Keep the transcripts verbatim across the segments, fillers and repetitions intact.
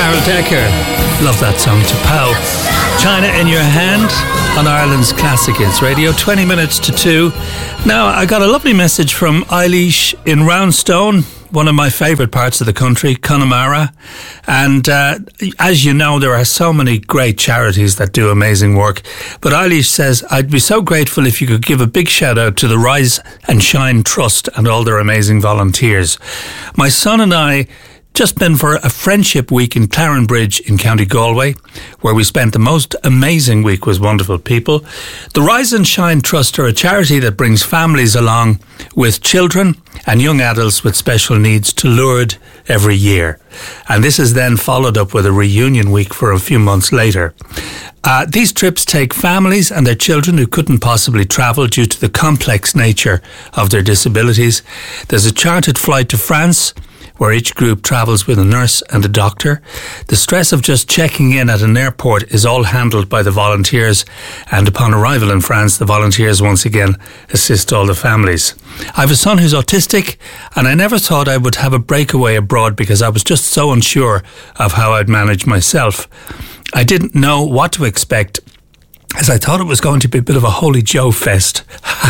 Carol Decker. Love that song, to Pow. China in Your Hand on Ireland's Classic Hits Radio, twenty minutes to two. Now, I got a lovely message from Eilish in Roundstone, one of my favourite parts of the country, Connemara. And uh, as you know, there are so many great charities that do amazing work. But Eilish says, I'd be so grateful if you could give a big shout out to the Rise and Shine Trust and all their amazing volunteers. My son and I just been for a friendship week in Clarenbridge in County Galway, where we spent the most amazing week with wonderful people. The Rise and Shine Trust are a charity that brings families along with children and young adults with special needs to Lourdes every year. And this is then followed up with a reunion week for a few months later. Uh, these trips take families and their children who couldn't possibly travel due to the complex nature of their disabilities. There's a chartered flight to France, where each group travels with a nurse and a doctor. The stress of just checking in at an airport is all handled by the volunteers, and upon arrival in France, the volunteers once again assist all the families. I have a son who's autistic, and I never thought I would have a breakaway abroad because I was just so unsure of how I'd manage myself. I didn't know what to expect, as I thought it was going to be a bit of a Holy Joe fest.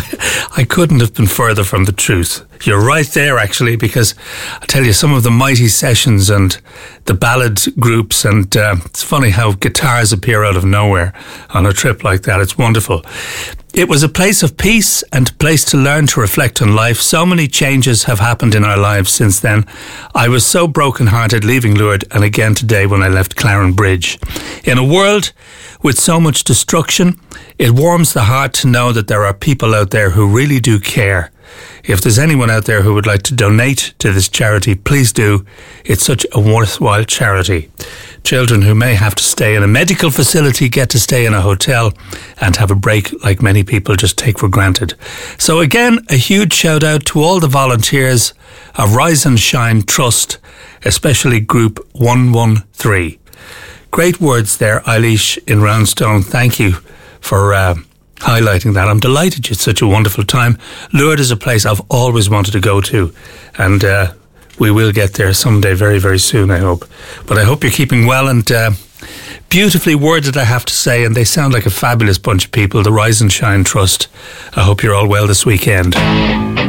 I couldn't have been further from the truth. You're right there, actually, because I tell you, some of the mighty sessions and the ballad groups, and uh, it's funny how guitars appear out of nowhere on a trip like that. It's wonderful. It was a place of peace and a place to learn to reflect on life. So many changes have happened in our lives since then. I was so broken-hearted leaving Lourdes, and again today when I left Clarenbridge. In a world with so much destruction, it warms the heart to know that there are people out there who really do care. If there's anyone out there who would like to donate to this charity, please do. It's such a worthwhile charity. Children who may have to stay in a medical facility get to stay in a hotel and have a break like many people just take for granted. So again, a huge shout out to all the volunteers of Rise and Shine Trust, especially Group one one three. Great words there, Eilish in Roundstone. Thank you for uh, highlighting that. I'm delighted you had such a wonderful time. Lourdes is a place I've always wanted to go to, and uh, we will get there someday very, very soon, I hope. But I hope you're keeping well, and uh, beautifully worded, I have to say, and they sound like a fabulous bunch of people, the Rise and Shine Trust. I hope you're all well this weekend.